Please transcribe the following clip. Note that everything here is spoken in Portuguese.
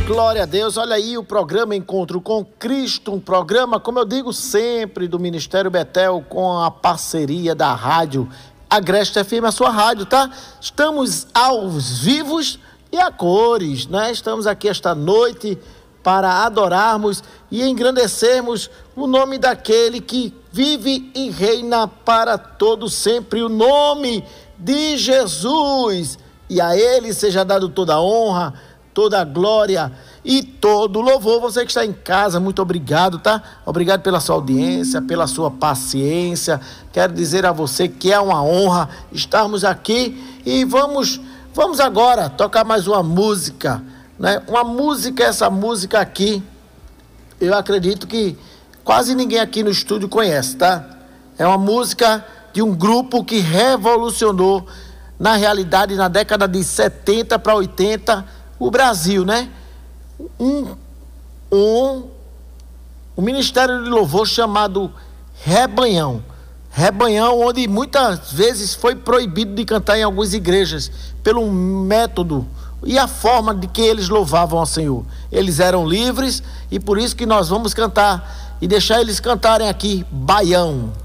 Glória a Deus, olha aí o programa Encontro com Cristo, um programa, como eu digo sempre, do Ministério Betel, com a parceria da rádio Agreste FM, a sua rádio, tá? Estamos aos vivos e a cores, né? Estamos aqui esta noite para adorarmos e engrandecermos o nome daquele que vive e reina para todo sempre, o nome de Jesus. E a ele seja dado toda a honra, toda a glória e todo o louvor. Você que está em casa, muito obrigado, tá? Obrigado pela sua audiência, pela sua paciência. Quero dizer a você que é uma honra estarmos aqui e vamos agora tocar mais uma música, né? Essa música aqui, eu acredito que quase ninguém aqui no estúdio conhece, tá? É uma música de um grupo que revolucionou, na realidade, na década de 70 para 80, o Brasil, né? Um ministério de louvor chamado Rebanhão, onde muitas vezes foi proibido de cantar em algumas igrejas pelo método e a forma de que eles louvavam ao Senhor. Eles eram livres e por isso que nós vamos cantar e deixar eles cantarem aqui Baião.